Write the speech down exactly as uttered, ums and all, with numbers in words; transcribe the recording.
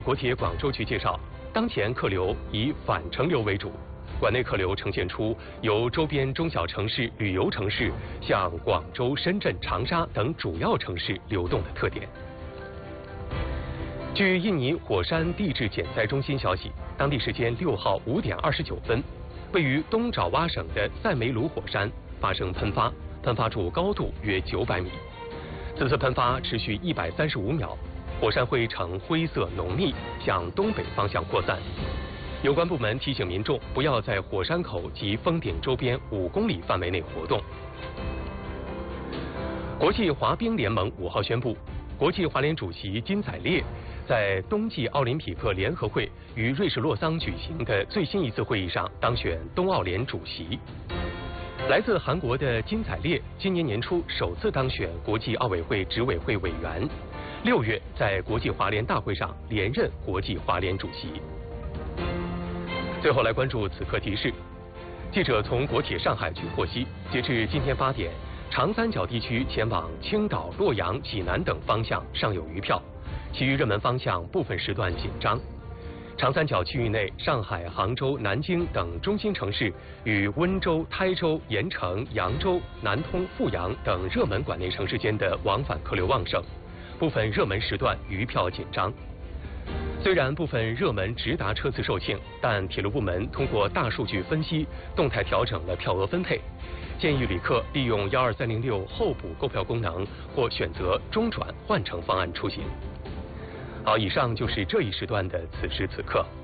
国铁广州局介绍，当前客流以返程流为主，馆内客流呈现出由周边中小城市、旅游城市向广州、深圳、长沙等主要城市流动的特点。据印尼火山地质减灾中心消息，当地时间六号五点二十九分，位于东爪哇省的塞梅鲁火山发生喷发，喷发处高度约九百米。此次喷发持续一百三十五秒，火山灰呈灰色浓密，向东北方向扩散。有关部门提醒民众不要在火山口及峰顶周边五公里范围内活动。国际滑冰联盟五号宣布，国际滑联主席金载烈在冬季奥林匹克联合会于瑞士洛桑举行的最新一次会议上当选冬奥联主席。来自韩国的金载烈今年年初首次当选国际奥委会执委会委员，六月在国际滑联大会上连任国际滑联主席。最后来关注此刻提示，记者从国铁上海局获悉，截至今天八点，长三角地区前往青岛、洛阳、济南等方向尚有余票，其余热门方向部分时段紧张。长三角区域内，上海、杭州、南京等中心城市与温州、台州、盐城、扬州、南通、阜阳等热门管内城市间的往返客流旺盛，部分热门时段余票紧张。虽然部分热门直达车次售罄，但铁路部门通过大数据分析，动态调整了票额分配，建议旅客利用幺二三零六候补购票功能，或选择中转换乘方案出行。好，以上就是这一时段的此时此刻。